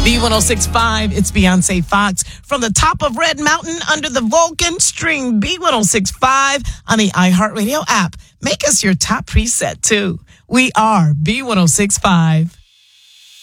B1065, it's Beyonce Fox from the top of Red Mountain under the Vulcan. Stream B1065 on the iHeartRadio app. Make us your top preset too. We are B1065.